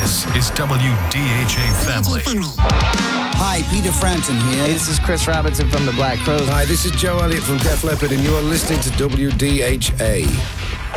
This is WDHA Family. Hi, Peter Frampton here. Hey, this is Chris Robinson from the Black Crowes. Hi, this is Joe Elliott from Def Leppard, and you are listening to WDHA.